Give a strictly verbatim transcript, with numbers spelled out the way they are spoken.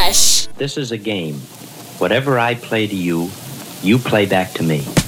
Fresh. This is a game. Whatever I play to you, you play back to me.